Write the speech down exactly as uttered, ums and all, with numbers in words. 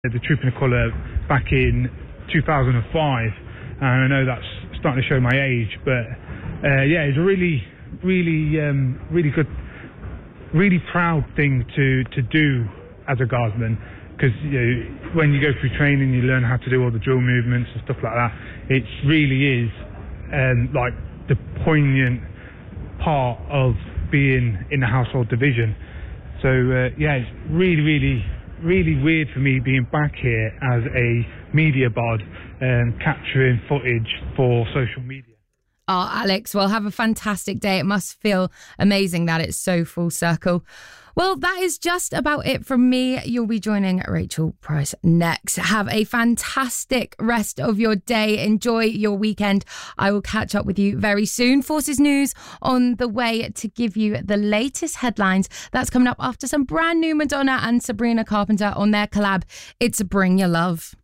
the Trooping the Colour back in two thousand five, and I know that's starting to show my age, but uh, yeah, it's a really, really, um, really good, really proud thing to, to do as a guardsman, because you know, when you go through training, you learn how to do all the drill movements and stuff like that. It really is um, like the poignant part of being in the household division. So uh, yeah, it's really, really, really weird for me being back here as a media bod, um, capturing footage for social media. Oh, Alex, well, have a fantastic day. It must feel amazing that it's so full circle. Well, that is just about it from me. You'll be joining Rachel Price next. Have a fantastic rest of your day. Enjoy your weekend. I will catch up with you very soon. Forces News on the way to give you the latest headlines. That's coming up after some brand new Madonna and Sabrina Carpenter on their collab. It's Bring Your Love.